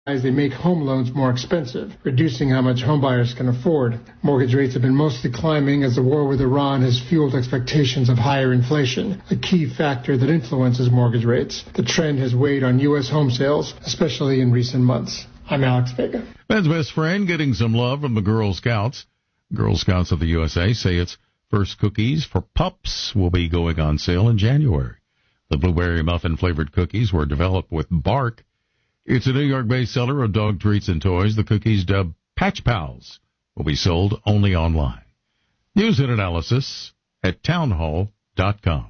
As they make home loans more expensive, reducing how much homebuyers can afford. Mortgage rates have been mostly climbing as the war with Iran has fueled expectations of higher inflation, a key factor that influences mortgage rates. The trend has weighed on U.S. home sales, especially in recent months. I'm Alex Vega. Ben's best friend getting some love from the Girl Scouts. Girl Scouts of the USA say its first cookies for pups will be going on sale in January. The blueberry muffin-flavored cookies were developed with bark. It's a New York-based seller of dog treats and toys. The cookies, dubbed Patch Pals, will be sold only online. News and analysis at townhall.com.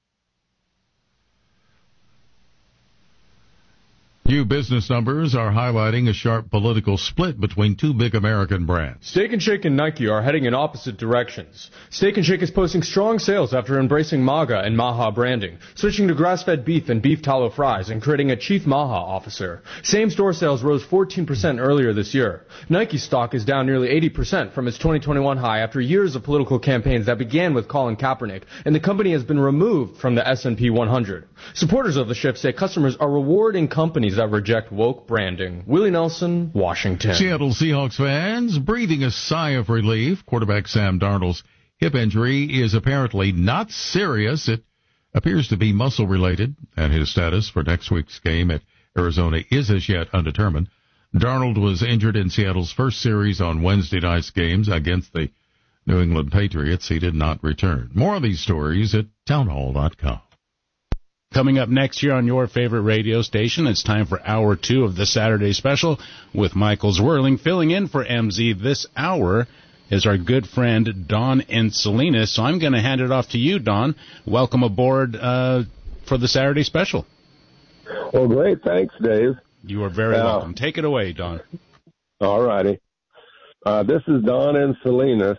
New business numbers are highlighting a sharp political split between two big American brands. Steak 'n Shake and Nike are heading in opposite directions. Steak 'n Shake is posting strong sales after embracing MAGA and Maha branding, switching to grass-fed beef and beef tallow fries, and creating a chief Maha officer. Same-store sales rose 14% earlier this year. Nike stock is down nearly 80% from its 2021 high after years of political campaigns that began with Colin Kaepernick, and the company has been removed from the S&P 100. Supporters of the shift say customers are rewarding companies that reject woke branding. Willie Nelson, Washington. Seattle Seahawks fans breathing a sigh of relief. Quarterback Sam Darnold's hip injury is apparently not serious. It appears to be muscle-related, and his status for next week's game at Arizona is as yet undetermined. Darnold was injured in Seattle's first series on Wednesday night's games against the New England Patriots. He did not return. More of these stories at townhall.com. Coming up next year on your favorite radio station, it's time for Hour 2 of the Saturday Special with Michael Zwirling. Filling in for MZ this hour is our good friend Don Encelinas. So I'm going to hand it off to you, Don. Welcome aboard for the Saturday Special. Well, great. Thanks, Dave. You are very welcome. Take it away, Don. All righty. This is Don Encelinas.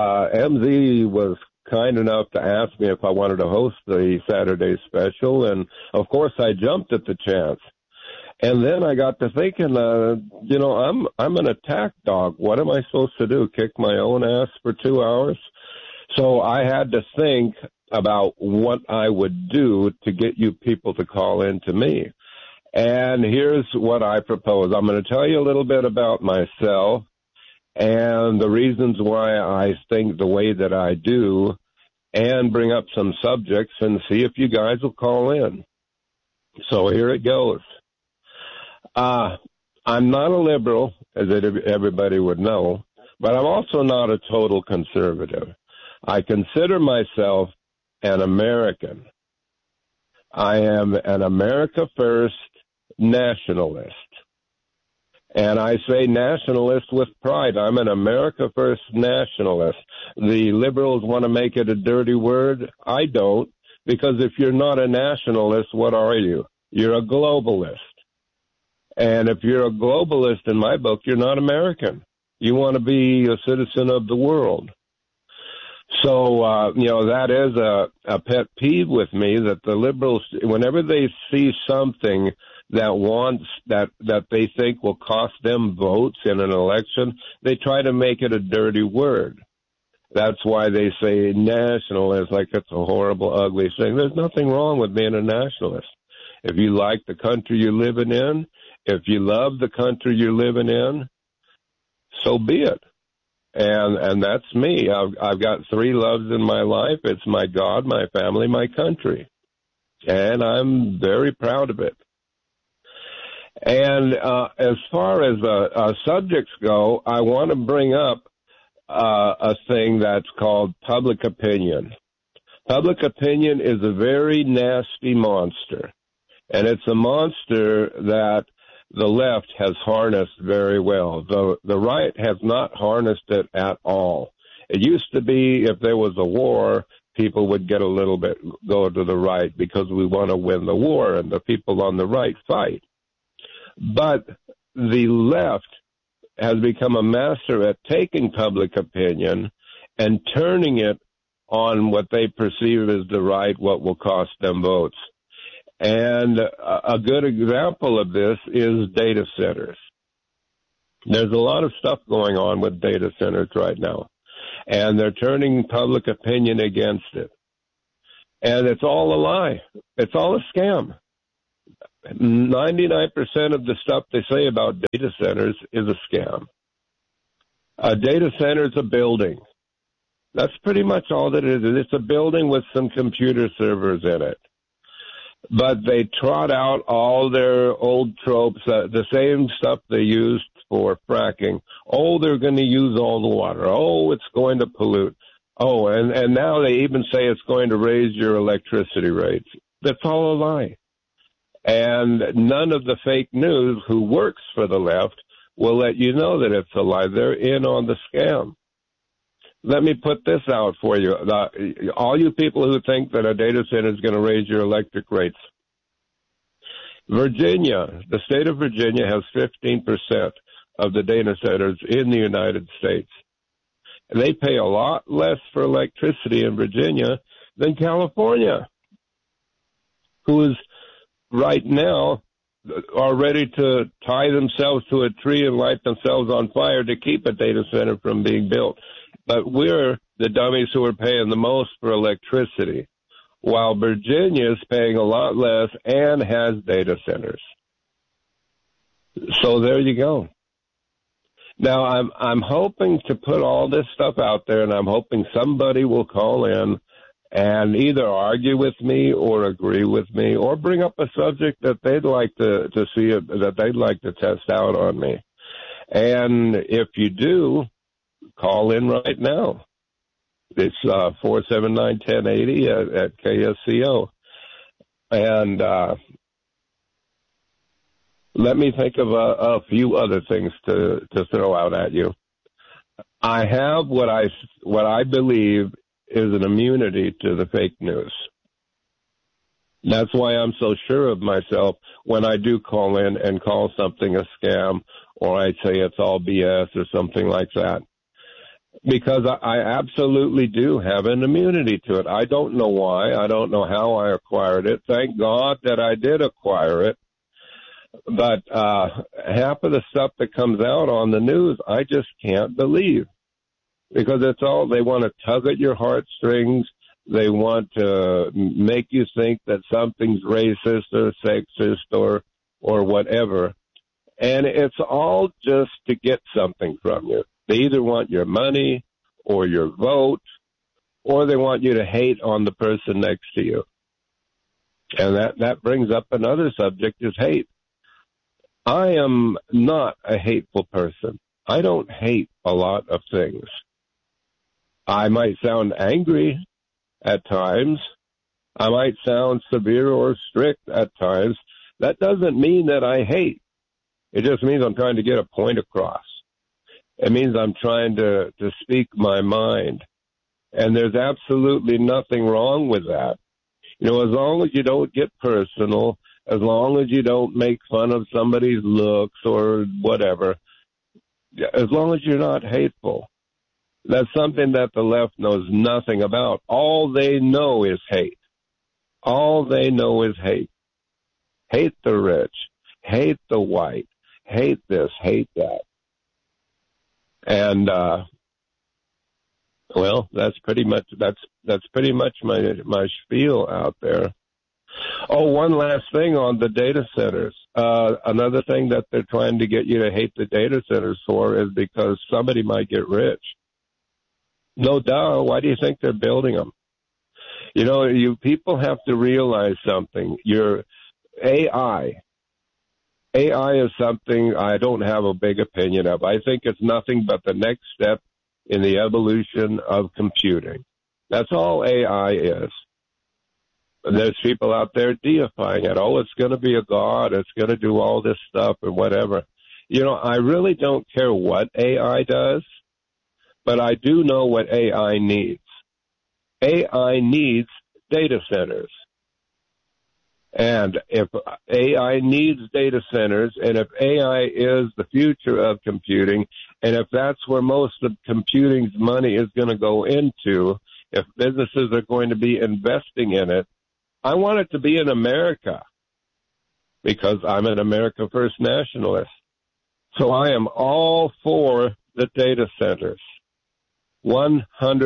MZ was kind enough to ask me if I wanted to host the Saturday Special, and of course I jumped at the chance. And then I got to thinking, I'm an attack dog. What am I supposed to do? Kick my own ass for 2 hours? So I had to think about what I would do to get you people to call in to me. And here's what I propose. I'm going to tell you a little bit about myself and the reasons why I think the way that I do, and bring up some subjects and see if you guys will call in. So here it goes. I'm not a liberal, as everybody would know, but I'm also not a total conservative. I consider myself an American. I am an America First nationalist. And I say nationalist with pride. I'm an America First nationalist. The liberals want to make it a dirty word. I don't, because if you're not a nationalist, what are you? You're a globalist. And if you're a globalist, in my book, you're not American. You want to be a citizen of the world. So, that is a pet peeve with me, that the liberals, whenever they see something that they think will cost them votes in an election, they try to make it a dirty word. That's why they say nationalist, like it's a horrible, ugly thing. There's nothing wrong with being a nationalist. If you like the country you're living in, if you love the country you're living in, so be it. And that's me. I've got 3 loves in my life. It's my God, my family, my country. And I'm very proud of it. And as far as subjects go, I want to bring up a thing that's called public opinion. Public opinion is a very nasty monster, and it's a monster that the left has harnessed very well. The right has not harnessed it at all. It used to be if there was a war, people would get a little bit, go to the right because we want to win the war, and the people on the right fight. But the left has become a master at taking public opinion and turning it on what they perceive as the right, what will cost them votes. And a good example of this is data centers. There's a lot of stuff going on with data centers right now, and they're turning public opinion against it. And it's all a lie. It's all a scam. 99% of the stuff they say about data centers is a scam. A data center is a building. That's pretty much all that it is. It's a building with some computer servers in it. But they trot out all their old tropes, the same stuff they used for fracking. Oh, they're going to use all the water. Oh, it's going to pollute. Oh, and now they even say it's going to raise your electricity rates. That's all a lie. And none of the fake news who works for the left will let you know that it's a lie. They're in on the scam. Let me put this out for you. All you people who think that a data center is going to raise your electric rates. Virginia, the state of Virginia has 15% of the data centers in the United States. And they pay a lot less for electricity in Virginia than California, who is right now are ready to tie themselves to a tree and light themselves on fire to keep a data center from being built. But we're the dummies who are paying the most for electricity, while Virginia is paying a lot less and has data centers. So there you go. Now, I'm hoping to put all this stuff out there, and I'm hoping somebody will call in and either argue with me or agree with me or bring up a subject that they'd like to see, that they'd like to test out on me. And if you do, call in right now. It's 479-1080 at KSCO. And let me think of a few other things to throw out at you. I have what I believe is an immunity to the fake news. That's why I'm so sure of myself when I do call in and call something a scam, or I say it's all BS or something like that. Because I absolutely do have an immunity to it. I don't know why. I don't know how I acquired it. Thank God that I did acquire it. But half of the stuff that comes out on the news, I just can't believe. Because it's all, they want to tug at your heartstrings. They want to make you think that something's racist or sexist or whatever. And it's all just to get something from you. They either want your money or your vote, or they want you to hate on the person next to you. And that brings up another subject, is hate. I am not a hateful person. I don't hate a lot of things. I might sound angry at times. I might sound severe or strict at times. That doesn't mean that I hate. It just means I'm trying to get a point across. It means I'm trying to speak my mind. And there's absolutely nothing wrong with that. You know, as long as you don't get personal, as long as you don't make fun of somebody's looks or whatever, as long as you're not hateful. That's something that the left knows nothing about. All they know is hate. All they know is hate. Hate the rich. Hate the white. Hate this. Hate that. And well, that's pretty much my spiel out there. Oh, one last thing on the data centers. Another thing that they're trying to get you to hate the data centers for is because somebody might get rich. No doubt. Why do you think they're building them? You know, you people have to realize something. Your AI is something I don't have a big opinion of. I think it's nothing but the next step in the evolution of computing. That's all AI is. There's people out there deifying it. Oh, it's going to be a god. It's going to do all this stuff and whatever. You know, I really don't care what AI does, but I do know what AI needs. AI needs data centers. And if AI needs data centers, and if AI is the future of computing, and if that's where most of computing's money is going to go into, if businesses are going to be investing in it, I want it to be in America because I'm an America First nationalist. So I am all for the data centers, 100%.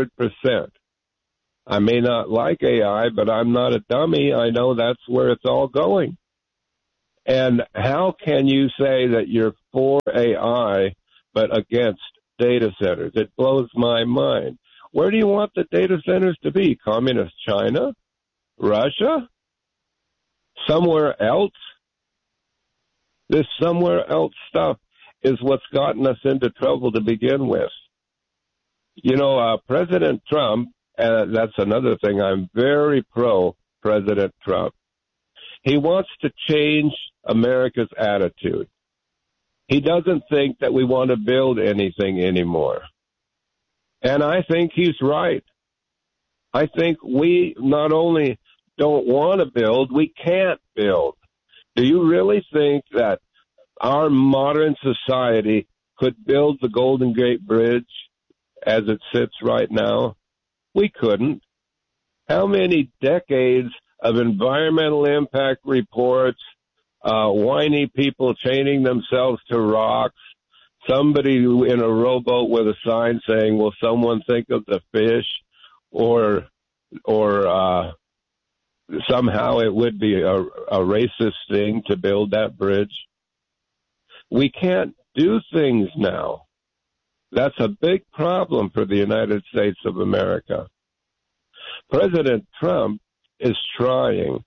I may not like AI, but I'm not a dummy. I know that's where it's all going. And how can you say that you're for AI but against data centers? It blows my mind. Where do you want the data centers to be? Communist China? Russia? Somewhere else? This somewhere else stuff is what's gotten us into trouble to begin with. You know, President Trump, that's another thing, I'm very pro President Trump. He wants to change America's attitude. He doesn't think that we want to build anything anymore. And I think he's right. I think we not only don't want to build, we can't build. Do you really think that our modern society could build the Golden Gate Bridge as it sits right now? We couldn't. How many decades of environmental impact reports, whiny people chaining themselves to rocks, somebody in a rowboat with a sign saying, will someone think of the fish, or somehow it would be a racist thing to build that bridge. We can't do things now. That's a big problem for the United States of America. President Trump is trying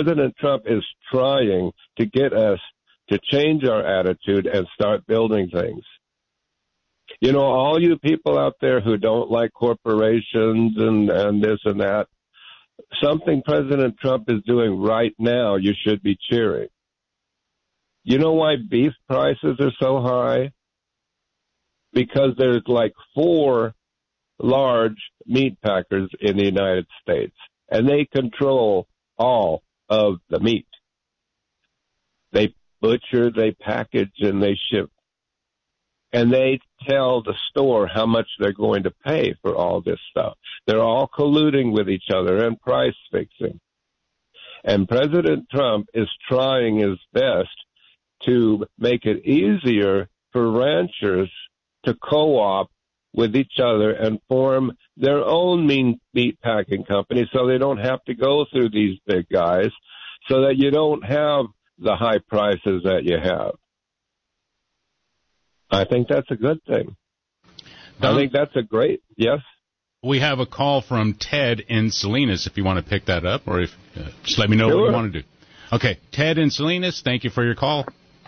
to get us to change our attitude and start building things. You know, all you people out there who don't like corporations and this and that, something President Trump is doing right now, you should be cheering. You know why beef prices are so high? Because there's like 4 large meat packers in the United States, and they control all of the meat. They butcher, they package, and they ship. And they tell the store how much they're going to pay for all this stuff. They're all colluding with each other and price fixing. And President Trump is trying his best to make it easier for ranchers to co-op with each other and form their own meat packing company so they don't have to go through these big guys, so that you don't have the high prices that you have. I think that's a good thing. I think that's a great, yes? We have a call from Ted in Salinas, if you want to pick that up, or if just let me know what you want to do. Okay, Ted in Salinas, thank you for your call.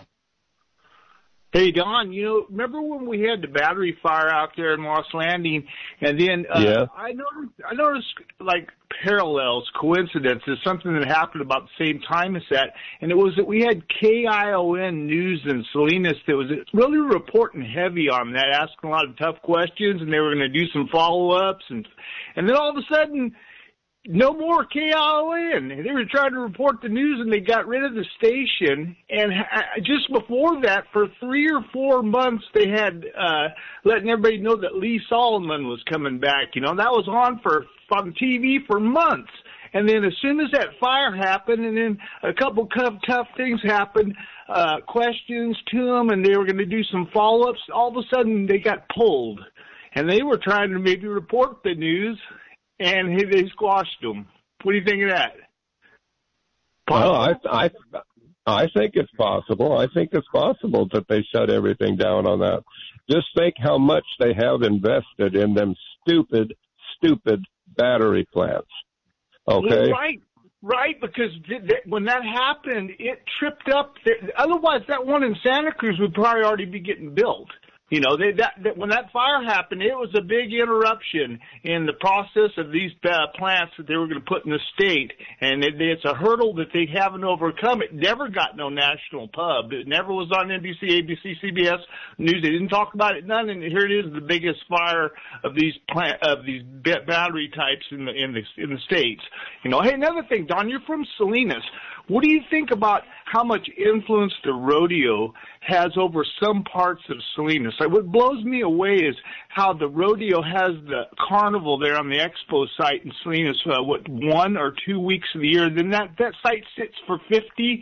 Hey, Don, you know, remember when we had the battery fire out there in Moss Landing, and then I noticed like parallels, coincidences, something that happened about the same time as that, and it was that we had KION News in Salinas that was really reporting heavy on that, asking a lot of tough questions, and they were going to do some follow-ups, and then all of a sudden, no more KION. They were trying to report the news, and they got rid of the station. And just before that, for 3 or 4 months, they had letting everybody know that Lee Solomon was coming back. You know, that was on TV for months. And then as soon as that fire happened, and then a couple tough things happened, questions to them, and they were going to do some follow-ups, all of a sudden they got pulled. And they were trying to maybe report the news, and they squashed them. What do you think of that? Well, I think it's possible. I think it's possible that they shut everything down on that. Just think how much they have invested in them stupid battery plants. Okay? Well, right, because when that happened, it tripped up. Otherwise, that one in Santa Cruz would probably already be getting built. You know, when that fire happened, it was a big interruption in the process of these plants that they were going to put in the state, and it's a hurdle that they haven't overcome. It never got no national pub. It never was on NBC, ABC, CBS News. They didn't talk about it none, and here it is, the biggest fire of these battery types in the states. You know, hey, another thing, Don, you're from Salinas. What do you think about how much influence the rodeo has over some parts of Salinas? Like, what blows me away is how the rodeo has the carnival there on the expo site in Salinas, 1 or 2 weeks of the year. Then that site sits for 50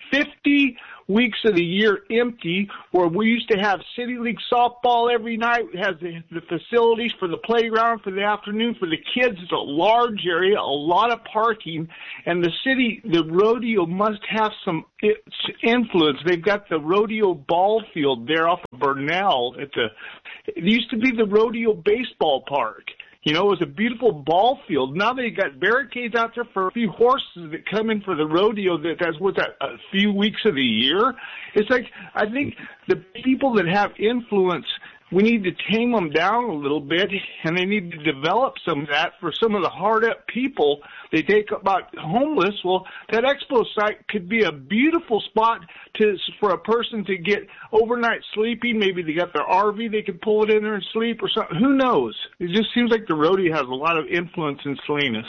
50 weeks of the year empty, where we used to have City League softball every night. It has the facilities for the playground for the afternoon for the kids. It's a large area, a lot of parking, and the rodeo must have some influence. They've got the rodeo ball field there off of Burnell. It used to be the rodeo baseball park. You know, it was a beautiful ball field. Now they got barricades out there for a few horses that come in for the rodeo. That's a few weeks of the year. It's like, I think the people that have influence, we need to tame them down a little bit, and they need to develop some of that for some of the hard-up people. They take about homeless. Well, that expo site could be a beautiful spot for a person to get overnight sleeping. Maybe they got their RV, they can pull it in there and sleep or something. Who knows? It just seems like the rodeo has a lot of influence in Salinas.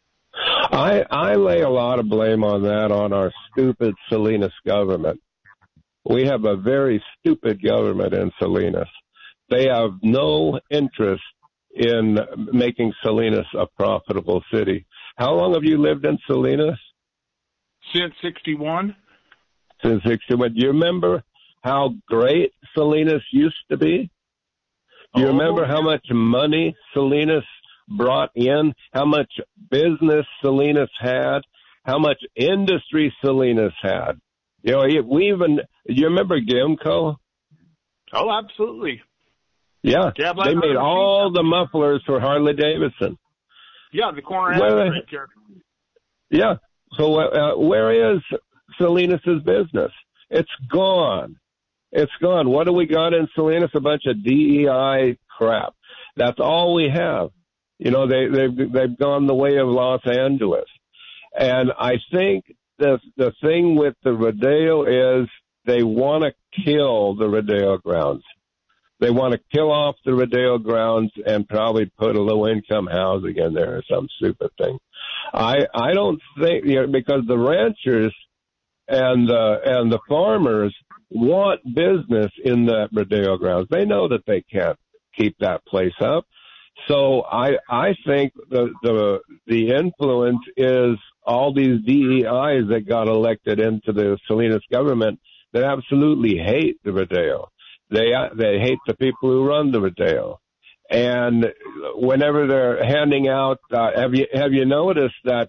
I lay a lot of blame on that on our stupid Salinas government. We have a very stupid government in Salinas. They have no interest in making Salinas a profitable city. How long have you lived in Salinas? Since 61. Since 61. Do you remember how great Salinas used to be? Do you remember how much money Salinas brought in? How much business Salinas had? How much industry Salinas had? You know, do you remember Gimco? Oh, absolutely. Yeah, they made all the mufflers for Harley Davidson. Yeah, the corner right there. Yeah, so where is Salinas' business? It's gone. It's gone. What do we got in Salinas? A bunch of DEI crap. That's all we have. You know, they've gone the way of Los Angeles. And I think the thing with the Rodeo is they want to kill the Rodeo grounds. They want to kill off the Rodeo grounds and probably put a low-income housing in there or some stupid thing. I don't think, because the ranchers and the farmers want business in the Rodeo grounds. They know that they can't keep that place up. So I think the influence is all these DEIs that got elected into the Salinas government that absolutely hate the Rodeo. They hate the people who run the Rodeo. And whenever they're handing out, have you noticed that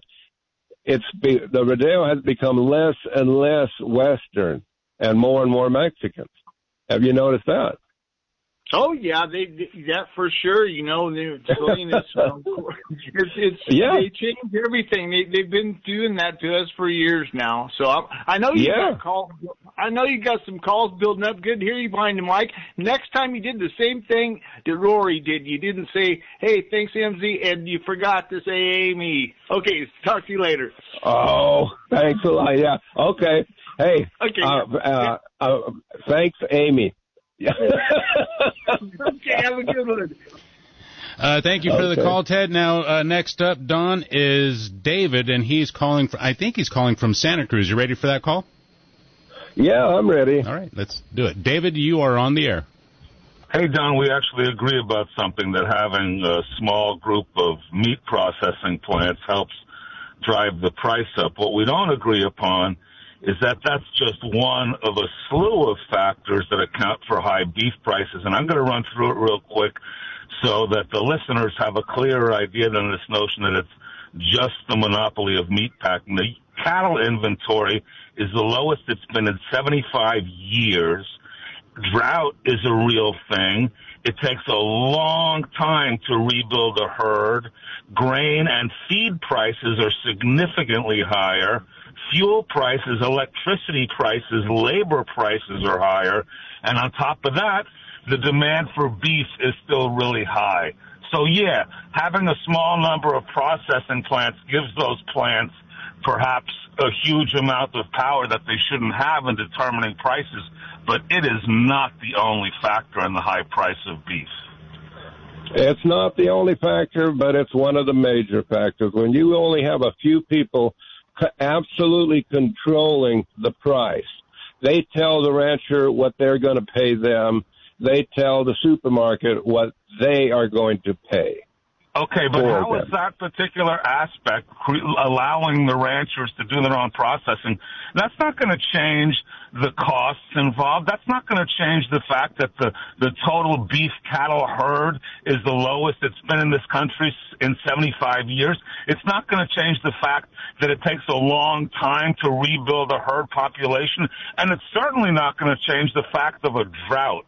the Rodeo has become less and less Western and more Mexicans? Have you noticed that? Oh yeah, that for sure. You know, Salinas, they changed everything. They've been doing that to us for years now. So I know you got calls. I know you got some calls building up. Good to hear you behind the mic. Next time you did the same thing that Rory did. You didn't say, "Hey, thanks, MZ," and you forgot to say Amy. Okay, talk to you later. Oh, thanks a lot. Yeah. Okay. Hey. Okay. Thanks, Amy. Okay, have a good one. Thank you for the call, Ted. Now, next up, Don, is David, and he's calling. I think he's calling from Santa Cruz. You ready for that call? Yeah, I'm ready. All right, let's do it. David, you are on the air. Hey, Don, we actually agree about something, that having a small group of meat processing plants helps drive the price up. What we don't agree upon is that that's just one of a slew of factors that account for high beef prices. And I'm going to run through it real quick so that the listeners have a clearer idea than this notion that it's just the monopoly of meat packing. The cattle inventory is the lowest it's been in 75 years. Drought is a real thing. It takes a long time to rebuild a herd. Grain and feed prices are significantly higher. Fuel prices, electricity prices, labor prices are higher. And on top of that, the demand for beef is still really high. So, yeah, having a small number of processing plants gives those plants perhaps a huge amount of power that they shouldn't have in determining prices, but it is not the only factor in the high price of beef. It's not the only factor, but it's one of the major factors. When you only have a few people absolutely controlling the price, they tell the rancher what they're going to pay them. They tell the supermarket what they are going to pay. Okay, but how is that particular aspect allowing the ranchers to do their own processing? That's not going to change the costs involved. That's not going to change the fact that the total beef cattle herd is the lowest it's been in this country in 75 years. It's not going to change the fact that it takes a long time to rebuild a herd population, and it's certainly not going to change the fact of a drought.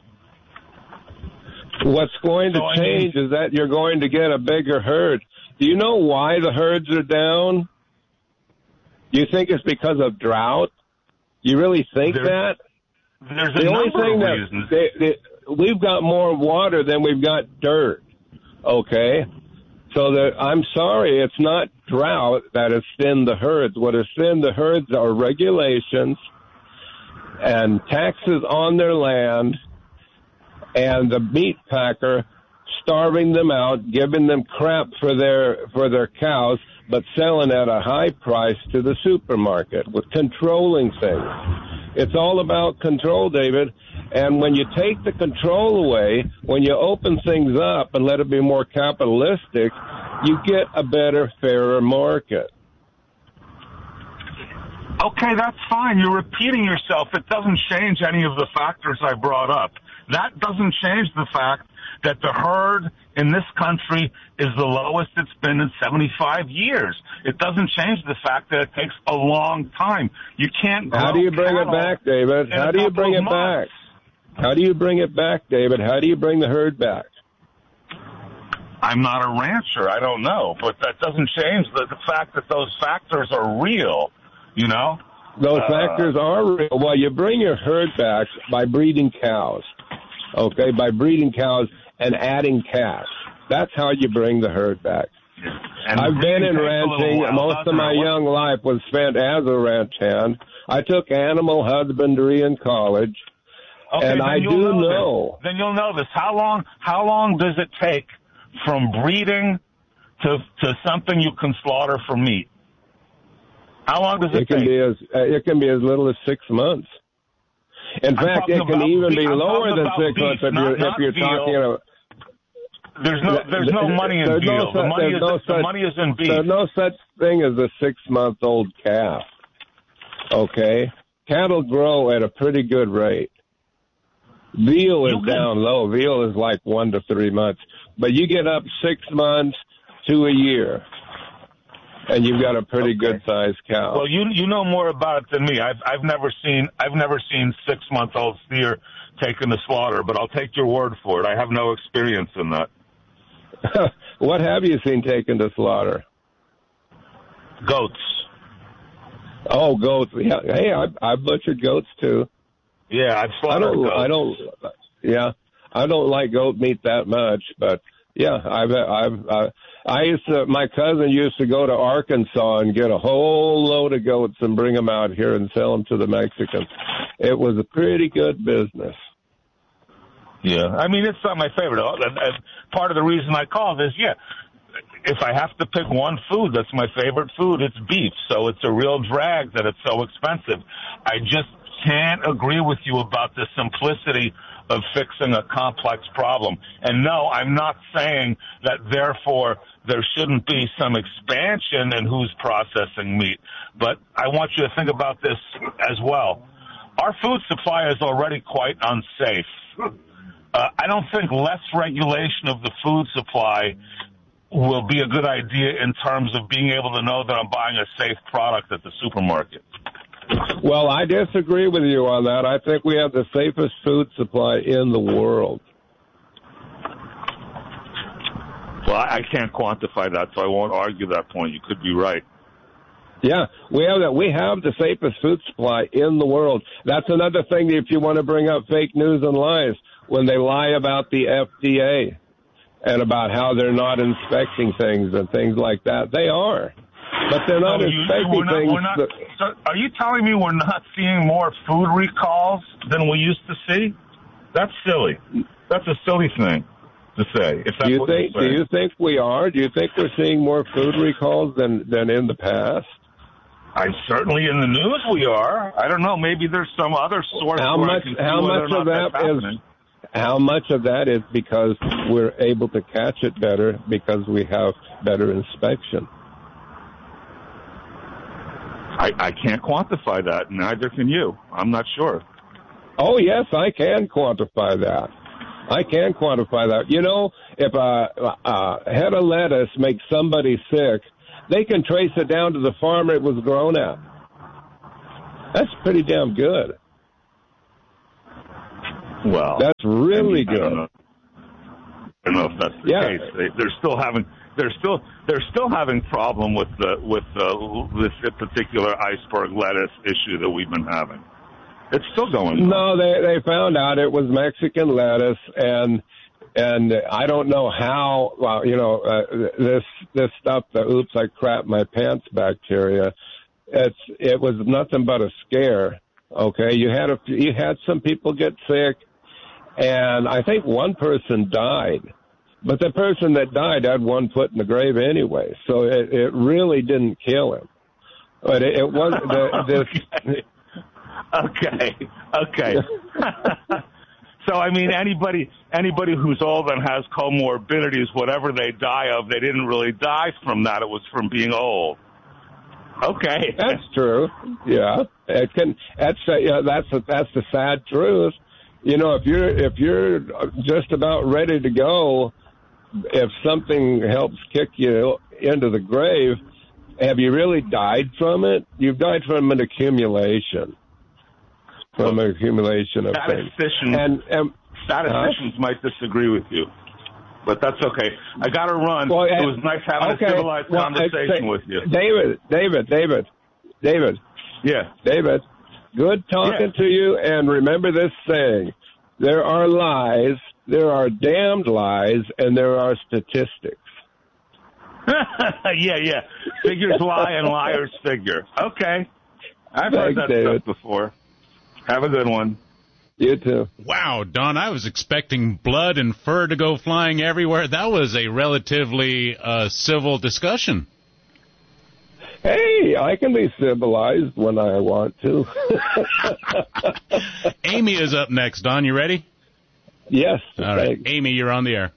What's going to change is that you're going to get a bigger herd. Do you know why the herds are down? Do you think it's because of drought? You really think that? There's the only thing that we've got more water than we've got dirt. Okay, so I'm sorry, it's not drought that has thinned the herds. What has thinned the herds are regulations and taxes on their land, and the meat packer starving them out, giving them crap for their cows, but selling at a high price to the supermarket with controlling things. It's all about control, David. And when you take the control away, when you open things up and let it be more capitalistic, you get a better, fairer market. Okay, that's fine. You're repeating yourself. It doesn't change any of the factors I brought up. That doesn't change the fact that the herd in this country is the lowest it's been in 75 years. It doesn't change the fact that it takes a long time. You can't grow. How do you bring it back, David? How do you bring it back? How do you bring it back, David? How do you bring the herd back? I'm not a rancher. I don't know. But that doesn't change the fact that those factors are real, you know? Those factors are real. Well, you bring your herd back by breeding cows. Okay, by breeding cows and adding calves. That's how you bring the herd back. And I've been in ranching. Most of my young life was spent as a ranch hand. I took animal husbandry in college, and I do know. Then you'll know this. How long does it take from breeding to something you can slaughter for meat? How long does it take? It can be as little as 6 months. In fact, it can even be lower than 6 months if you're talking about. There's no money in veal. The money is in beef. There's no such thing as a 6-month-old calf. Okay? Cattle grow at a pretty good rate. Veal is down low. Veal is like 1 to 3 months. But you get up 6 months to a year, and you've got a pretty good sized cow. Well, you know more about it than me. I've never seen 6-month-old steer taken to slaughter, but I'll take your word for it. I have no experience in that. What have you seen taken to slaughter? Goats. Oh, goats. Yeah. Hey, I've butchered goats too. Yeah, I've slaughtered goats. I don't like goat meat that much, but yeah, my cousin used to go to Arkansas and get a whole load of goats and bring them out here and sell them to the Mexicans. It was a pretty good business. Yeah, I mean, it's not my favorite. And part of the reason I call this, if I have to pick one food that's my favorite food, it's beef. So it's a real drag that it's so expensive. I just can't agree with you about the simplicity of fixing a complex problem. And no, I'm not saying that therefore there shouldn't be some expansion in who's processing meat. But I want you to think about this as well. Our food supply is already quite unsafe. I don't think less regulation of the food supply will be a good idea in terms of being able to know that I'm buying a safe product at the supermarket. Well, I disagree with you on that. I think we have the safest food supply in the world. Well, I can't quantify that, so I won't argue that point. You could be right. Yeah, we have that. We have the safest food supply in the world. That's another thing if you want to bring up fake news and lies, when they lie about the FDA and about how they're not inspecting things and things like that. They are. But they're not inspecting things. So are you telling me we're not seeing more food recalls than we used to see? That's silly. That's a silly thing to say. If that's what you're saying. Do you think we are? Do you think we're seeing more food recalls than in the past? Certainly in the news we are. I don't know. Maybe there's some other source. How much of that how much of that is because we're able to catch it better because we have better inspection? I can't quantify that. Neither can you. I'm not sure. Oh, yes, I can quantify that. You know, if a head of lettuce makes somebody sick, they can trace it down to the farmer it was grown at. That's pretty damn good. Well, that's really good. I don't know if that's the case. They're still having problem with this particular iceberg lettuce issue that we've been having. It's still going on. No, they found out it was Mexican lettuce, and I don't know how. Well, you know, this stuff, the oops, I crap my pants bacteria. It was nothing but a scare. Okay, you had some people get sick, and I think one person died. But the person that died had one foot in the grave anyway, so it really didn't kill him. But it was this. Okay. So, I mean, anybody who's old and has comorbidities, whatever they die of, they didn't really die from that. It was from being old. Okay. That's true. Yeah. It can. That's the sad truth. You know, if you're just about ready to go, if something helps kick you into the grave, have you really died from it? You've died from an accumulation. From an accumulation of things. Statisticians might disagree with you, but that's okay. I got to run. Well, it was nice having a civilized conversation with you. David. Yeah. David, good talking to you, and remember this saying. There are lies, there are damned lies, and there are statistics. Yeah. Figures lie and liars figure. Okay. I've heard that stuff before. Have a good one. You too. Wow, Don, I was expecting blood and fur to go flying everywhere. That was a relatively civil discussion. Hey, I can be civilized when I want to. Amy is up next. Don, you ready? Yes. All right. Amy, you're on the air.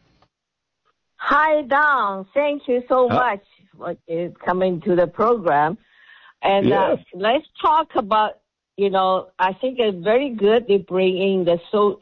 Hi, Don. Thank you so much for coming to the program. And let's talk about, you know, I think it's very good to bring in the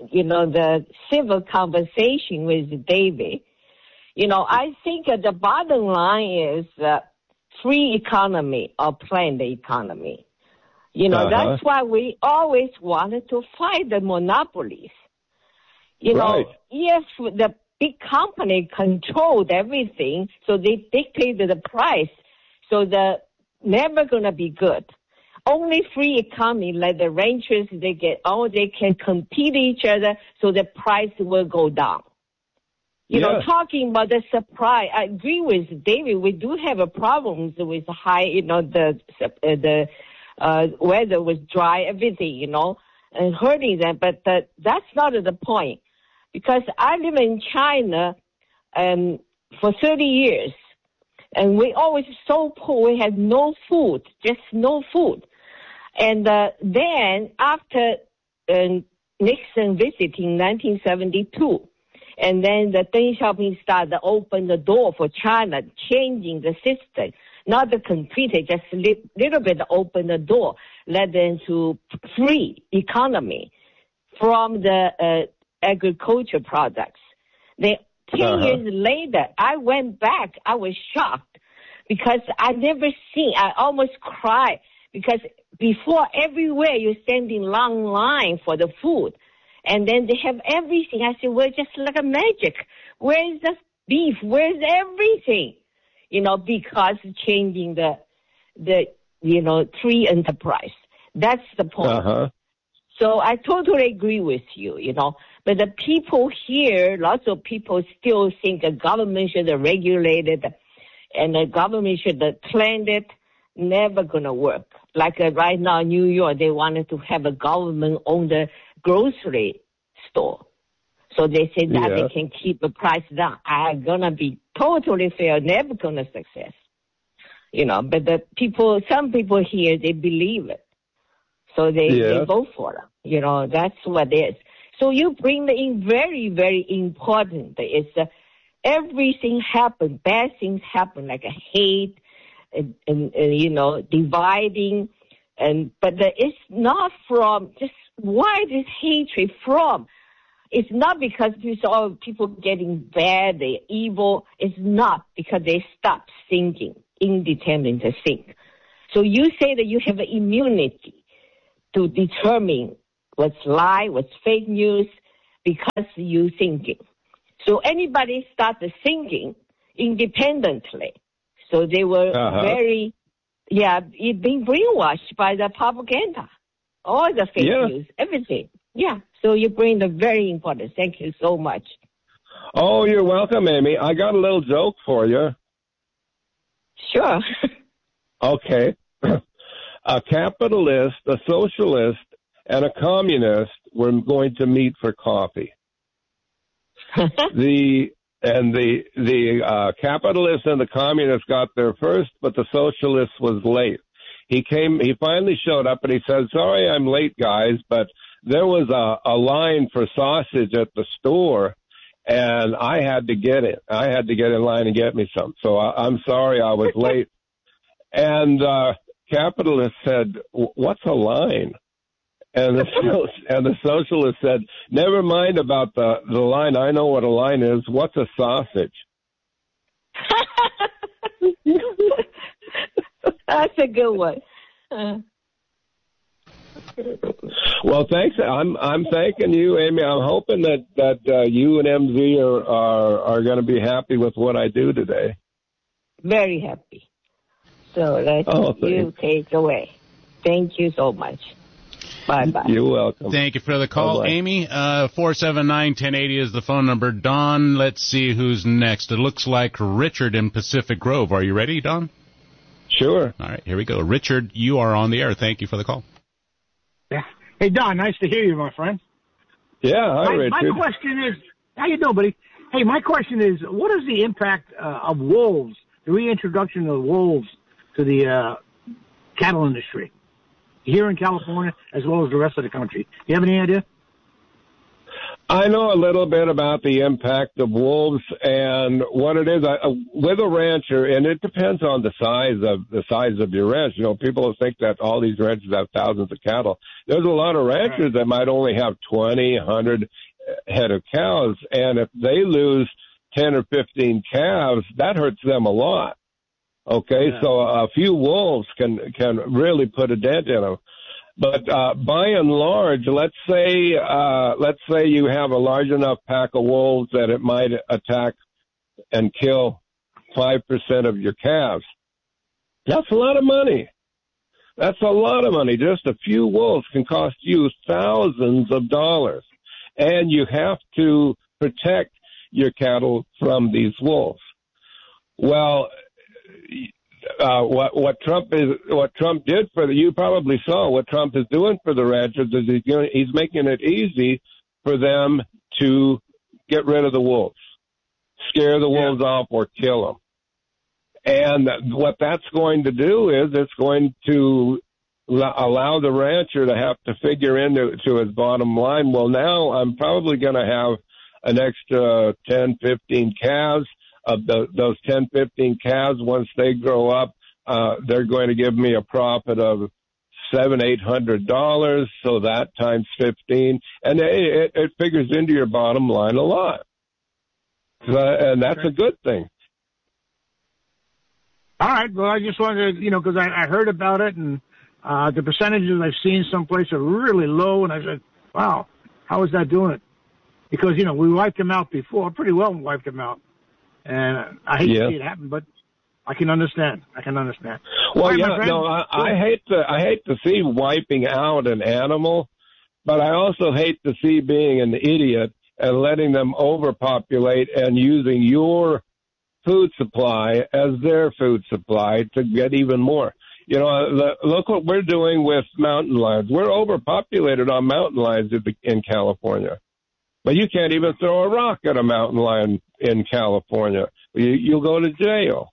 civil conversation with David. You know, I think the bottom line is free economy or planned economy. You know, that's why we always wanted to fight the monopolies. You know, if the big company controlled everything, so they dictated the price, so they're never going to be good. Only free economy, like the ranchers, they can compete each other, so the price will go down. You know, talking about the supply, I agree with David. We do have a problems with high, you know, the weather was dry, everything, you know, and hurting them. But that's not the point, because I live in China for 30 years, and we always so poor. We had no food, just no food. And then after Nixon visiting 1972, and then the Deng Xiaoping started to open the door for China, changing the system, not the completely, just little bit open the door, led them to free economy from the agriculture products. 10 years later, I went back. I was shocked because I never seen. I almost cried because before everywhere you're standing long line for the food. And then they have everything. I said, well, just like a magic. Where's the beef? Where's everything? You know, because changing the free enterprise. That's the point. So I totally agree with you, you know. But the people here, lots of people still think the government should regulate it and the government should plan it. Never going to work. Like right now in New York, they wanted to have a government own the grocery store. So they say that they can keep the price down. I'm going to be totally fair, never going to success. You know, but some people here, they believe it. So they vote for them. You know, that's what it is. So you bring in very, very important. It's everything happen, bad things happen, like a hate and dividing. But it's not from just why this hatred from. It's not because people getting bad, they're evil. It's not because they stop thinking, independent to think. So you say that you have an immunity to determine what's lie, what's fake news, because you thinking. So anybody started thinking independently. So they were being brainwashed by the propaganda, all the fake news, everything. Yeah, so you bring the very important. Thank you so much. Oh, you're welcome, Amy. I got a little joke for you. Sure. Okay. A capitalist, a socialist, and a communist were going to meet for coffee. The capitalist and the communist got there first, but the socialist was late. He finally showed up and he said, "Sorry, I'm late, guys, but there was a line for sausage at the store, and I had to get it. I had to get in line and get me some. So I'm sorry I was late." And capitalist said, "What's a line?" And the socialist said, "Never mind about the line. I know what a line is. What's a sausage?" That's a good one. Well, thanks. I'm thanking you, Amy. I'm hoping that you and MZ are going to be happy with what I do today. Very happy. So you take away. Thank you so much. Bye-bye. You're welcome. Thank you for the call, bye-bye. Amy. 479-1080 is the phone number. Don, let's see who's next. It looks like Richard in Pacific Grove. Are you ready, Don? Sure. All right, here we go. Richard, you are on the air. Thank you for the call. Yeah. Hey, Don, nice to hear you, my friend. Yeah, hi, Richard. My question is, how you doing, buddy? Hey, my question is, what is the impact of wolves, the reintroduction of wolves to the cattle industry here in California as well as the rest of the country? Do you have any idea? I know a little bit about the impact of wolves and what it is. With a rancher, and it depends on the size of your ranch. You know, people think that all these ranches have thousands of cattle. There's a lot of ranchers that might only have 20, 100 head of cows, and if they lose 10 or 15 calves, that hurts them a lot. Okay, so a few wolves can really put a dent in them. But by and large, let's say you have a large enough pack of wolves that it might attack and kill 5% of your calves. That's a lot of money. That's a lot of money. Just a few wolves can cost you thousands of dollars, and you have to protect your cattle from these wolves. Well, what Trump did you probably saw what Trump is doing for the ranchers is he's making it easy for them to get rid of the wolves, scare the wolves off or kill them. And what that's going to do is it's going to allow the rancher to have to figure into his bottom line. Well, now I'm probably going to have an extra 10, 15 calves. Those 10, 15 calves, once they grow up, they're going to give me a profit of $700-800. So that times 15, and it figures into your bottom line a lot, and that's a good thing. All right. Well, I just wanted to, because I heard about it, and the percentages I've seen someplace are really low, and I said, wow, how is that doing it? Because, we wiped them out before, pretty well wiped them out. And I hate to see it happen, but I can understand. Well, I hate to see wiping out an animal, but I also hate to see being an idiot and letting them overpopulate and using your food supply as their food supply to get even more. Look what we're doing with mountain lions. We're overpopulated on mountain lions in California. But you can't even throw a rock at a mountain lion in California. You'll go to jail.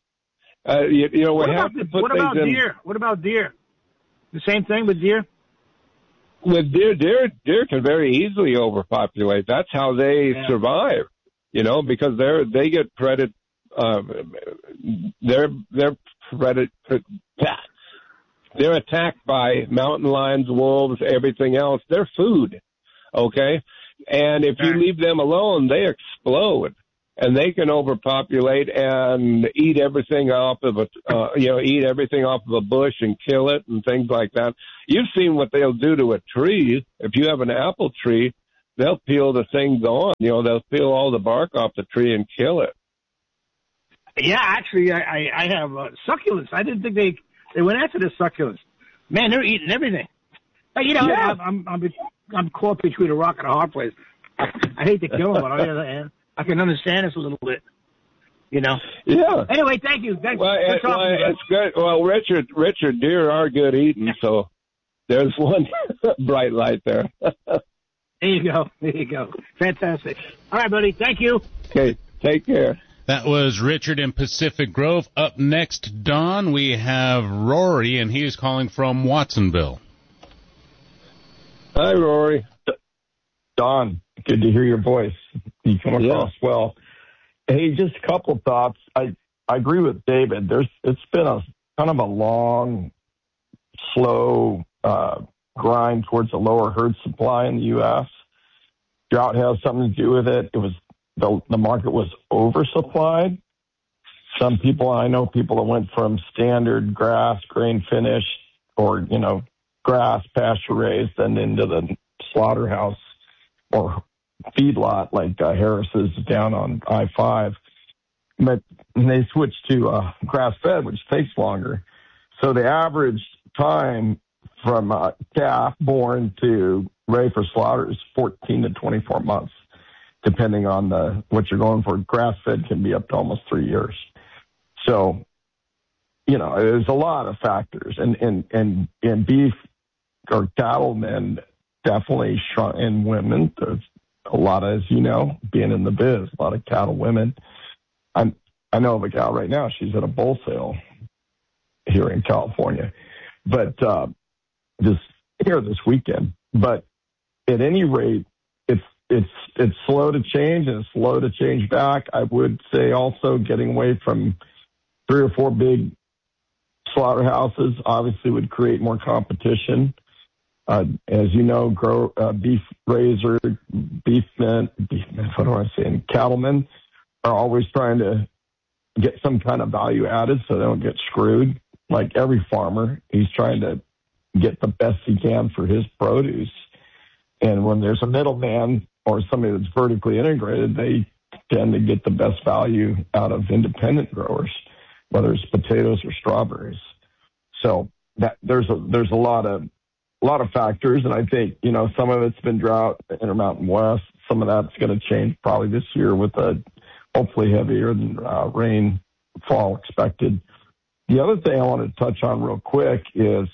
What about deer? What about deer? The same thing with deer? with deer can very easily overpopulate. That's how they survive, because they get predatory. They're attacked by mountain lions, wolves, everything else. They're food, okay? And if you leave them alone, they explode, and they can overpopulate and eat everything off of a bush and kill it and things like that. You've seen what they'll do to a tree. If you have an apple tree, they'll peel the thing gone. They'll peel all the bark off the tree and kill it. Yeah, actually, I have succulents. I didn't think they went after the succulents. Man, they're eating everything. But, I'm caught between a rock and a hard place. I hate to kill them, but on the other hand, I can understand this a little bit. Yeah. Anyway, thank you. Thanks. It's good. Well, Richard, deer are good eating, so there's one bright light there. There you go. Fantastic. All right, buddy. Thank you. Okay. Take care. That was Richard in Pacific Grove. Up next, Don, we have Rory, and he is calling from Watsonville. Hi, Rory. Don, good to hear your voice. You come across well. Hey, just a couple thoughts. I agree with David. It's been a kind of a long, slow grind towards a lower herd supply in the U.S. Drought has something to do with it. It was the market was oversupplied. Some people, I know people that went from standard grass, grain finished, or, grass, pasture raised, then into the slaughterhouse or feedlot like Harris's down on I-5. But they switched to grass-fed, which takes longer. So the average time from calf born to ready for slaughter is 14 to 24 months. Depending on what you're going for. Grass-fed can be up to almost 3 years. So, there's a lot of factors. And beef or cattlemen definitely shrunk, and women. There's a lot of, as you know, being in the biz, a lot of cattle women. I know of a gal right now. She's at a bull sale here in California. But just here this weekend. But at any rate, it's slow to change and it's slow to change back. I would say also getting away from 3 or 4 big slaughterhouses obviously would create more competition. As you know, beef raiser, cattlemen are always trying to get some kind of value added so they don't get screwed. Like every farmer, he's trying to get the best he can for his produce. And when there's a middleman or somebody that's vertically integrated, they tend to get the best value out of independent growers, whether it's potatoes or strawberries. So that there's a lot of factors, and I think some of it's been drought, Intermountain West. Some of that's going to change probably this year with a hopefully heavier rainfall expected. The other thing I want to touch on real quick is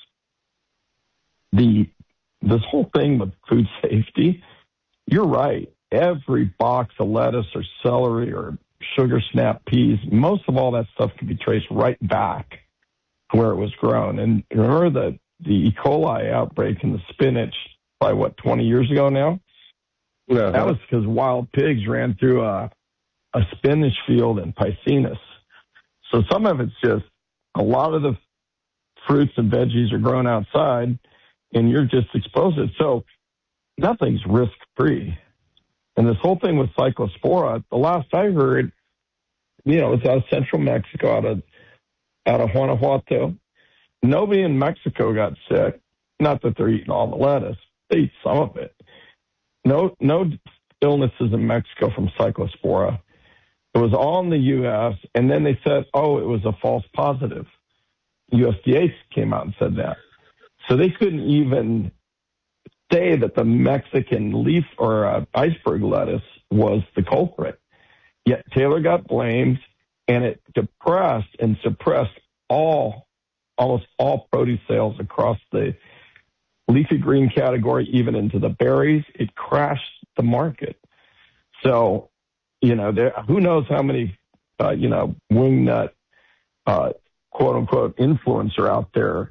this whole thing with food safety. You're right. Every box of lettuce or celery or sugar snap peas, most of all that stuff can be traced right back to where it was grown. And remember the E. coli outbreak in the spinach by 20 years ago now? Yeah. That was because wild pigs ran through a spinach field in Piscinus. So some of it's just a lot of the fruits and veggies are grown outside, and you're just exposed to it. So nothing's risk-free. And this whole thing with Cyclospora, the last I heard, it's out of central Mexico, out of Guanajuato. Nobody in Mexico got sick. Not that they're eating all the lettuce. They eat some of it. No illnesses in Mexico from Cyclospora. It was all in the U.S., and then they said, it was a false positive. USDA came out and said that. So they couldn't even say that the Mexican leaf or iceberg lettuce was the culprit. Yet Taylor got blamed, and it depressed and suppressed almost all produce sales across the leafy green category, even into the berries. It crashed the market. So, who knows how many, wingnut, quote unquote, influencer out there,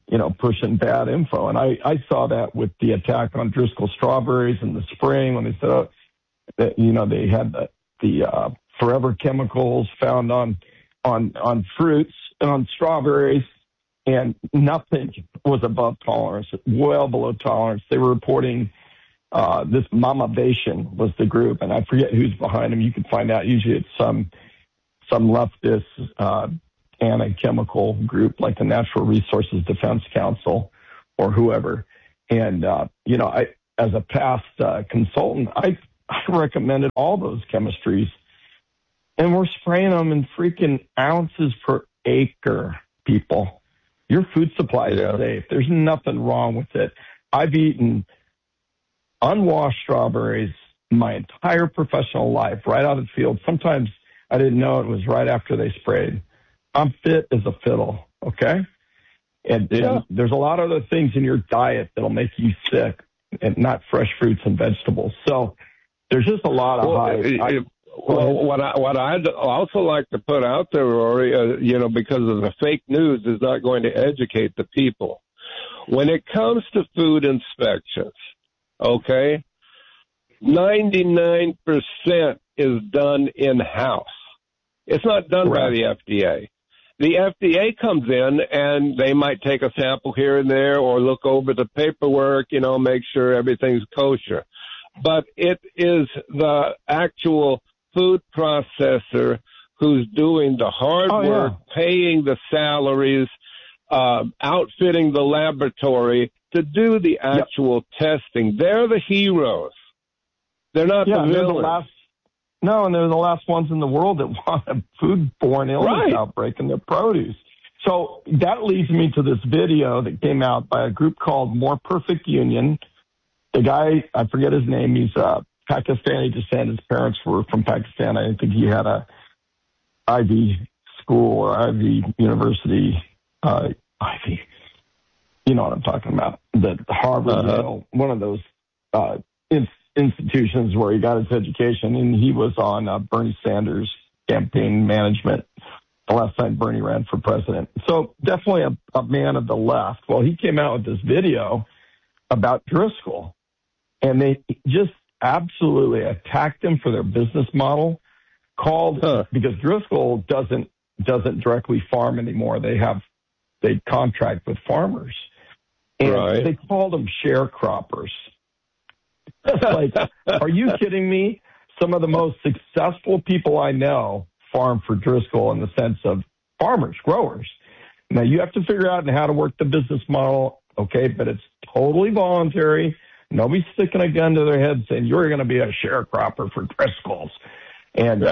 pushing bad info. And I saw that with the attack on Driscoll strawberries in the spring when they said, that, they had the forever chemicals found on fruits and on strawberries, and nothing was above tolerance, well below tolerance. They were reporting this Mamavation was the group, and I forget who's behind them. You can find out. Usually it's some leftist anti-chemical group like the Natural Resources Defense Council or whoever. And, I, as a past consultant, I recommended all those chemistries, and we're spraying them in freaking ounces per acre, people. Your food supply is safe. There's nothing wrong with it. I've eaten unwashed strawberries my entire professional life, right out of the field. Sometimes I didn't know it was right after they sprayed. I'm fit as a fiddle, okay? And there's a lot of other things in your diet that'll make you sick, and not fresh fruits and vegetables. So there's just a lot of what I'd also like to put out there, Rory, because of the fake news is not going to educate the people. When it comes to food inspections, okay, 99% is done in-house. It's not done by the FDA. The FDA comes in and they might take a sample here and there or look over the paperwork, make sure everything's kosher. But it is the actual food processor who's doing the hard work, paying the salaries, outfitting the laboratory to do the actual testing. They're the heroes. They're not the villains. And they're the last ones in the world that want a foodborne illness outbreak in their produce. So that leads me to this video that came out by a group called More Perfect Union. The guy, I forget his name, he's Pakistani descent. His parents were from Pakistan. I think he had a Ivy school or Ivy University, Ivy. You know what I'm talking about. The Harvard, one of those institutions where he got his education, and he was on Bernie Sanders' campaign management the last time Bernie ran for president. So definitely a man of the left. Well, he came out with this video about Driscoll, and they just absolutely attacked him for their business model, because Driscoll doesn't directly farm anymore. They contract with farmers, and they called them sharecroppers. Like, are you kidding me? Some of the most successful people I know farm for Driscoll in the sense of farmers, growers. Now, you have to figure out how to work the business model, okay, but it's totally voluntary. Nobody's sticking a gun to their head saying, you're going to be a sharecropper for Driscoll's. And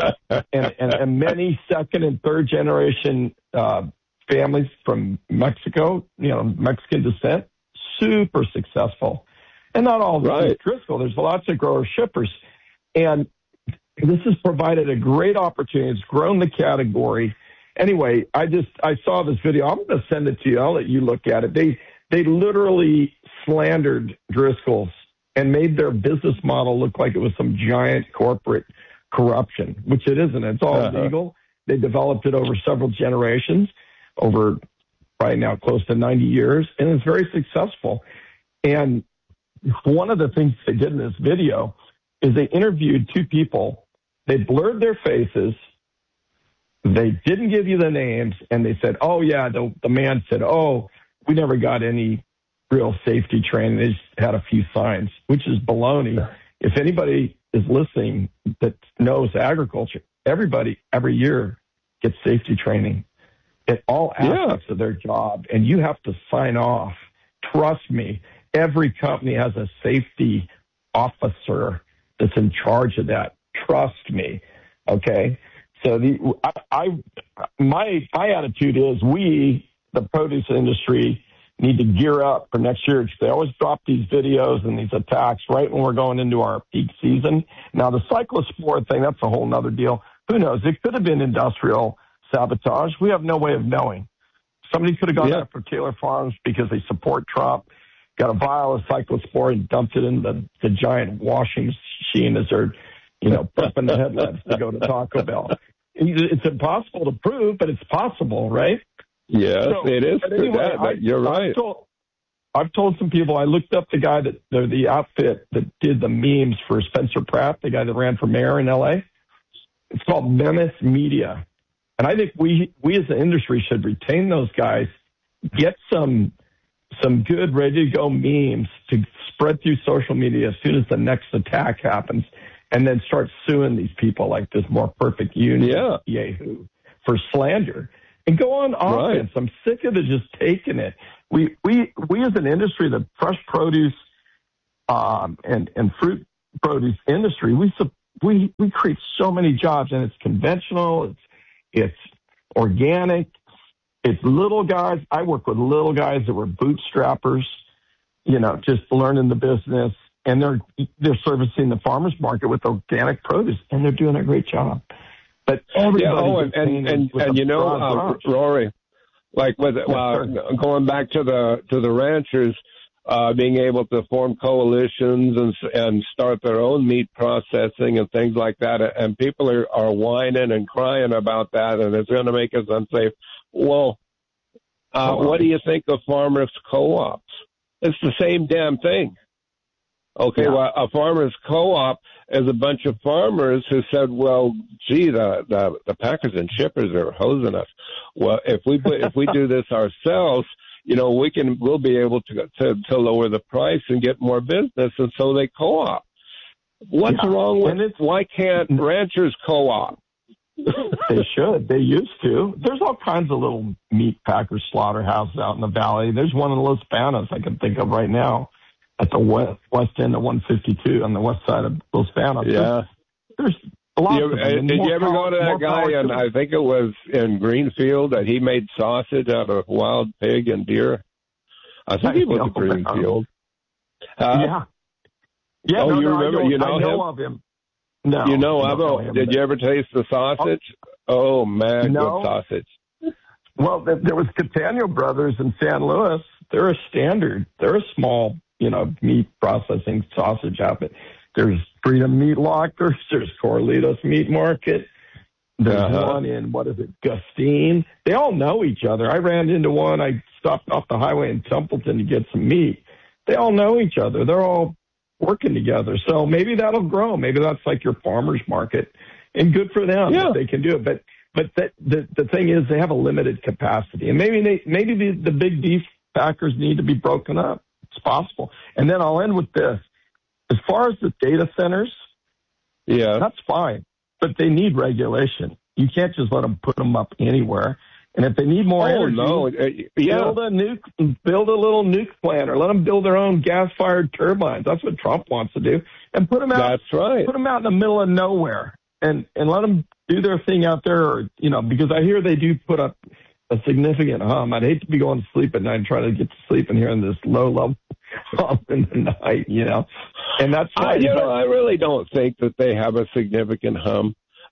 many second and third generation families from Mexico, Mexican descent, super successful. And not all Driscoll. There's lots of grower shippers. And this has provided a great opportunity. It's grown the category. Anyway, I saw this video. I'm going to send it to you. I'll let you look at it. They literally slandered Driscoll's and made their business model look like it was some giant corporate corruption, which it isn't. It's all legal. They developed it over several generations, over probably now close to 90 years, and it's very successful. And one of the things they did in this video is they interviewed two people. They blurred their faces. They didn't give you the names, and they said, the man said, we never got any real safety training. They just had a few signs, which is baloney. If anybody is listening that knows agriculture, everybody every year gets safety training at all aspects of their job, and you have to sign off. Trust me, every company has a safety officer that's in charge of that. Trust me, okay? So my attitude is we, the produce industry, need to gear up for next year, because they always drop these videos and these attacks right when we're going into our peak season. Now, the cyclospore thing, that's a whole nother deal. Who knows? It could have been industrial sabotage. We have no way of knowing. Somebody could have gone after Taylor Farms because they support Trump, got a vial of cyclospore and dumped it in the giant washing machine as they're, prepping the headlamps to go to Taco Bell. It's impossible to prove, but it's possible, right? Yes, it is true that. You're right. I've told some people, I looked up the guy the outfit that did the memes for Spencer Pratt, the guy that ran for mayor in L.A. It's called Menace Media. And I think we as an industry should retain those guys, get some good, ready-to-go memes to spread through social media as soon as the next attack happens, and then start suing these people like this More Perfect Union Yahoo for slander. And go on offense. Right. I'm sick of it just taking it. We as an industry, the fresh produce and fruit produce industry, we create so many jobs, and it's conventional, it's organic, it's little guys. I work with little guys that were bootstrappers, just learning the business, and they're servicing the farmers market with organic produce, and they're doing a great job. But everybody, Rory, like with going back to the ranchers, being able to form coalitions and start their own meat processing and things like that, and people are whining and crying about that, and it's going to make us unsafe. Well, what do you think of farmers' co-ops? It's the same damn thing. Okay, well, a farmers' co-op is a bunch of farmers who said, well, gee, the packers and shippers are hosing us. Well, if we do this ourselves, we'll be able to lower the price and get more business, and so they co-op. What's wrong with it? Why can't ranchers co-op? They should. They used to. There's all kinds of little meat packers, slaughterhouses out in the valley. There's one in Los Banos I can think of right now at the west end of 152 on the west side of Los Banos. Yeah. There's a lot of them. Did you ever go to that guy, and I think it was in Greenfield, that he made sausage out of wild pig and deer? I think he was in Greenfield. Yeah. Oh, you remember? I know of him. No. You know of him? Did you ever taste the sausage? Oh, man, good sausage. Well, there was Catania Brothers in San Luis. They're a standard. They're a small, meat processing sausage outfit. There's Freedom Meat Lockers. There's Corlitos Meat Market. There's one in, Gustine. They all know each other. I ran into one. I stopped off the highway in Templeton to get some meat. They all know each other. They're all working together. So maybe that'll grow. Maybe that's like your farmer's market, and good for them if they can do it. But the thing is, they have a limited capacity, and maybe the big beef packers need to be broken up. It's possible. And then I'll end with this. As far as the data centers, that's fine, but they need regulation. You can't just let them put them up anywhere. And if they need more energy, build a little nuke plant, or let them build their own gas-fired turbines. That's what Trump wants to do, and put them out. That's right. Put them out in the middle of nowhere, and let them do their thing out there. Or because I hear they do put up a significant hum. I'd hate to be going to sleep at night and try to get to sleep and hearing this low-level hum in the night. And that's fine. I really don't think that they have a significant hum.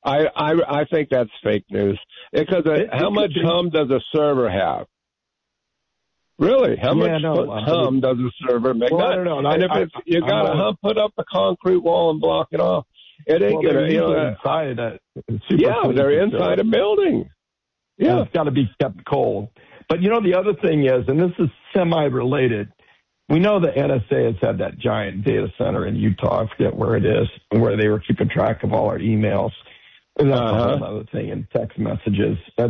I think that's fake news, because how much hum does a server have? Really, how much hum does a server make? Well, I don't know. And if you got a hum, put up a concrete wall and block it off. It ain't gonna. Inside they're inside a building. Yeah, it's got to be kept cold. But the other thing is, and this is semi-related. We know the NSA has had that giant data center in Utah. I forget where it is, where they were keeping track of all our emails. And that's a whole other thing, in text messages. That's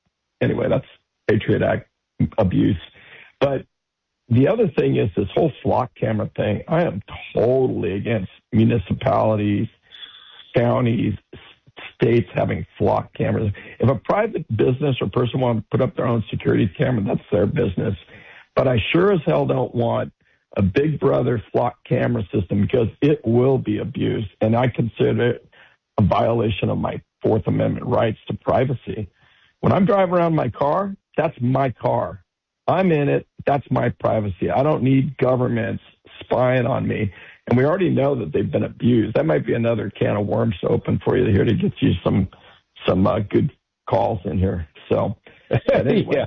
Patriot Act abuse. But the other thing is this whole flock camera thing. I am totally against municipalities, counties, states having flock cameras. If a private business or person wants to put up their own security camera, that's their business. But I sure as hell don't want a Big Brother flock camera system, because it will be abused. And I consider it a violation of my Fourth Amendment rights to privacy. When I'm driving around my car, that's my car. I'm in it. That's my privacy. I don't need governments spying on me. And we already know that they've been abused. That might be another can of worms to open for you here to get you some good calls in here. So anyway,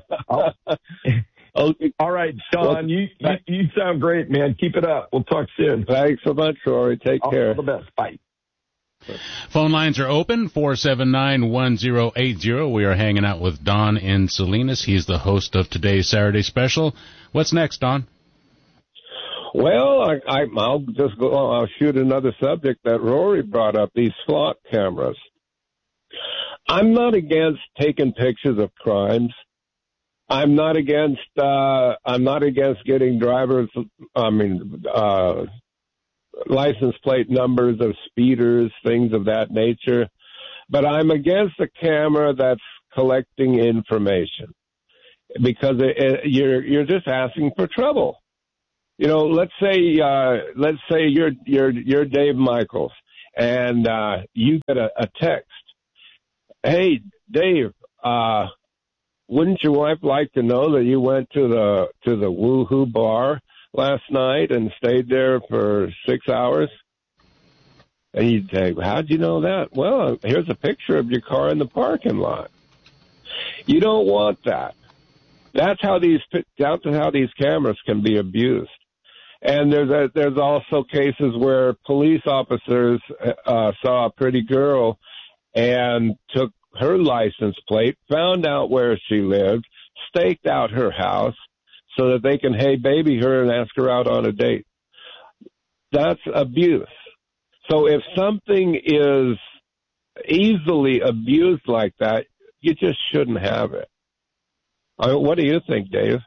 all right, Don, you sound great, man. Keep it up. We'll talk soon. Thanks so much, Rory. Take care. All the best. Bye. Phone lines are open, 479-1080. We are hanging out with Don in Salinas. He's the host of today's Saturday Special. What's next, Don? Well, I'll shoot another subject that Rory brought up, these flock cameras. I'm not against taking pictures of crimes. I'm not against getting license plate numbers of speeders, things of that nature. But I'm against a camera that's collecting information, because you're just asking for trouble. You know, let's say you're Dave Michaels, and you get a text. Hey, Dave, wouldn't your wife like to know that you went to the Woohoo bar last night and stayed there for 6 hours? And you'd say, how'd you know that? Well, here's a picture of your car in the parking lot. You don't want that. That's how these cameras can be abused. And there's also cases where police officers saw a pretty girl and took her license plate, found out where she lived, staked out her house so that they can baby her and ask her out on a date. That's abuse. So if something is easily abused like that, you just shouldn't have it. What do you think, Dave?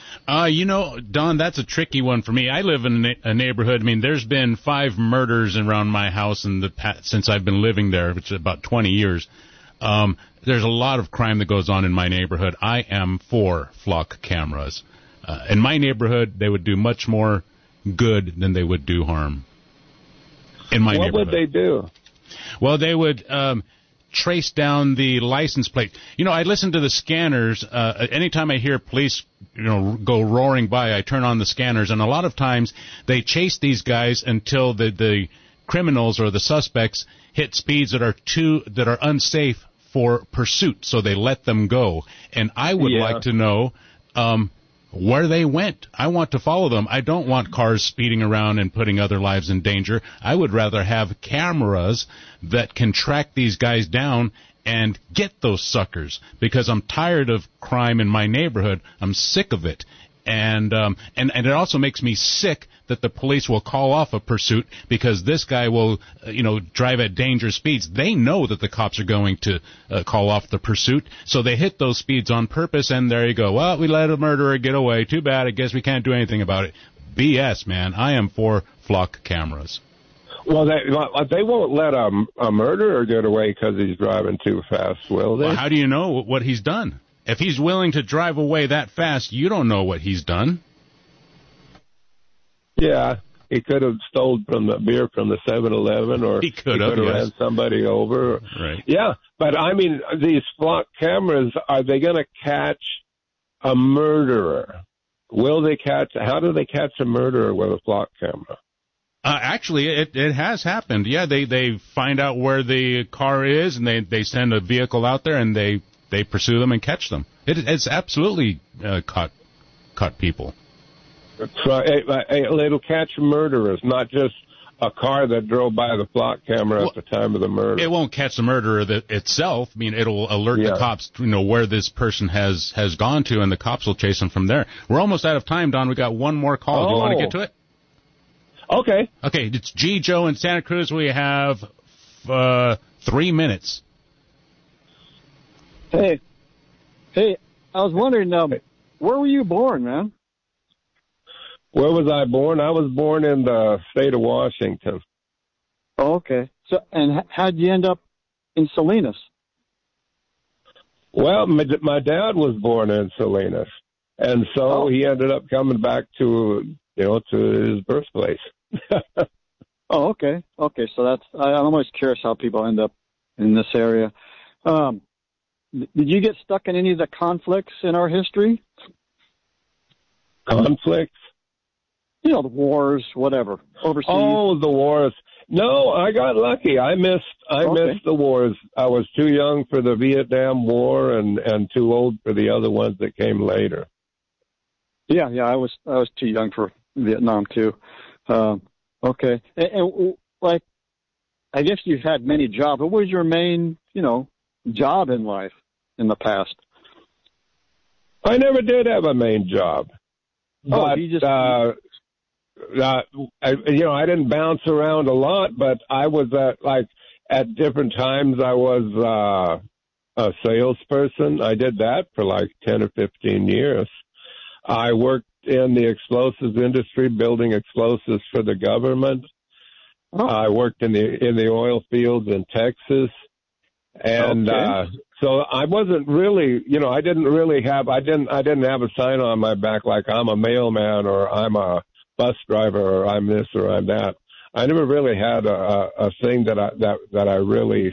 Don, that's a tricky one for me. I live in a neighborhood. I mean, there's been 5 murders around my house since I've been living there, which is about 20 years. There's a lot of crime that goes on in my neighborhood. I am for flock cameras. In my neighborhood, they would do much more good than they would do harm. In my neighborhood. What would they do? Well, they would trace down the license plate. You know, I listen to the scanners. Anytime I hear police, go roaring by, I turn on the scanners, and a lot of times they chase these guys until the criminals or the suspects hit speeds that are unsafe for pursuit, so they let them go. And I would like to know where they went. I want to follow them. I don't want cars speeding around and putting other lives in danger. I would rather have cameras that can track these guys down and get those suckers, because I'm tired of crime in my neighborhood. I'm sick of it. And it also makes me sick that the police will call off a pursuit because this guy will, drive at dangerous speeds. They know that the cops are going to call off the pursuit, so they hit those speeds on purpose, and there you go. Well, we let a murderer get away. Too bad. I guess we can't do anything about it. BS, man. I am for flock cameras. Well, they won't let a murderer get away because he's driving too fast, will they? Well, how do you know what he's done? If he's willing to drive away that fast, you don't know what he's done. Yeah, he could have stolen the beer from the 7-Eleven, or he could have ran somebody over. Right. Yeah, but I mean, these flock cameras, are they going to catch a murderer? How do they catch a murderer with a flock camera? Actually, it has happened. Yeah, they find out where the car is, and they send a vehicle out there, and they pursue them and catch them. It's absolutely caught people. It'll catch murderers, not just a car that drove by the flock camera at the time of the murder. It won't catch the murderer itself. I mean, it'll alert the cops, where this person has gone to, and the cops will chase them from there. We're almost out of time, Don. We got one more call. Do you want to get to it? Okay. Okay, it's G. Joe in Santa Cruz. We have 3 minutes. Hey, I was wondering, where were you born, man? Where was I born? I was born in the state of Washington. Oh, okay. So, and how'd you end up in Salinas? Well, my dad was born in Salinas, and so he ended up coming back to his birthplace. Oh, okay. Okay, so I'm always curious how people end up in this area. Did you get stuck in any of the conflicts in our history? Conflicts? The wars, whatever, overseas. Oh, the wars. No, I got lucky. I missed the wars. I was too young for the Vietnam War and too old for the other ones that came later. Yeah, I was too young for Vietnam too. Okay, and like, I guess you've had many jobs. What was your main, job in life in the past? I never did have a main job. But, you just... I didn't bounce around a lot, but I was at different times I was a salesperson. I did that for like 10 or 15 years. I worked in the explosives industry, building explosives for the government. Oh. I worked in the oil fields in Texas. And so I wasn't really, I didn't have a sign on my back like I'm a mailman or I'm a bus driver or I'm this or I'm that. I never really had a thing that I really